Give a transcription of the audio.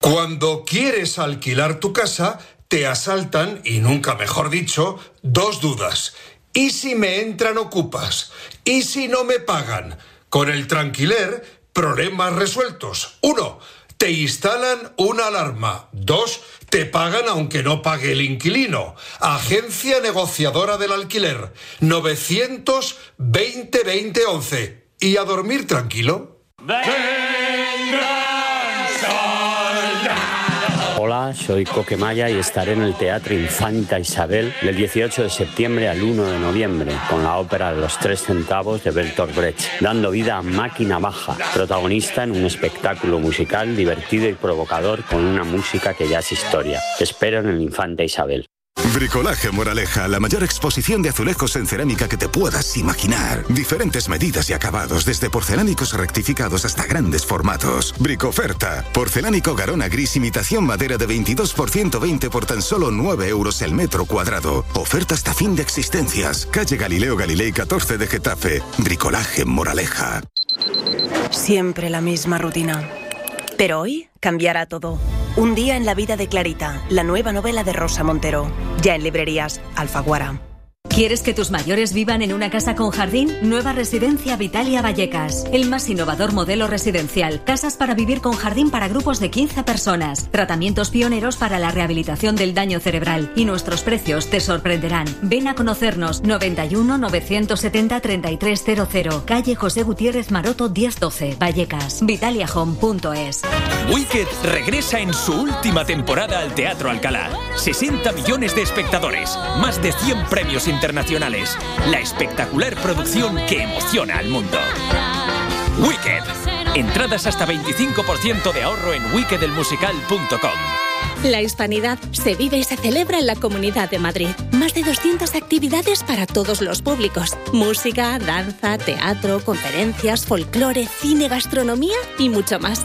Cuando quieres alquilar tu casa, te asaltan, y nunca mejor dicho, dos dudas. ¿Y si me entran ocupas? ¿Y si no me pagan? Con el Tranquiler, problemas resueltos. 1. Te instalan una alarma. 2. Te pagan aunque no pague el inquilino. Agencia negociadora del alquiler. 920-2011. ¿Y a dormir tranquilo? Hola, soy Coquemaya y estaré en el Teatro Infanta Isabel del 18 de septiembre al 1 de noviembre con la ópera Los 3 centavos de Bertolt Brecht, dando vida a Máquina Baja, protagonista en un espectáculo musical divertido y provocador con una música que ya es historia. Te espero en el Infanta Isabel. Bricolaje Moraleja, la mayor exposición de azulejos en cerámica que te puedas imaginar. Diferentes medidas y acabados, desde porcelánicos rectificados hasta grandes formatos. Bricoferta, porcelánico Garona gris imitación madera de 22% por tan solo 9 euros el metro cuadrado. Oferta hasta fin de existencias. Calle Galileo Galilei 14 de Getafe. Bricolaje Moraleja. Siempre la misma rutina. Pero hoy cambiará todo. Un día en la vida de Clarita, la nueva novela de Rosa Montero. Ya en librerías, Alfaguara. ¿Quieres que tus mayores vivan en una casa con jardín? Nueva residencia Vitalia Vallecas. El más innovador modelo residencial. Casas para vivir con jardín para grupos de 15 personas. Tratamientos pioneros para la rehabilitación del daño cerebral. Y nuestros precios te sorprenderán. Ven a conocernos. 91 970 3300. Calle José Gutiérrez Maroto 1012. Vallecas. Vitaliahome.es. Wicked regresa en su última temporada al Teatro Alcalá. 60 millones de espectadores. Más de 100 premios internacionales. La espectacular producción que emociona al mundo. Wicked. Entradas hasta 25% de ahorro en wickedelmusical.com. La hispanidad se vive y se celebra en la Comunidad de Madrid. Más de 200 actividades para todos los públicos. Música, danza, teatro, conferencias, folclore, cine, gastronomía y mucho más.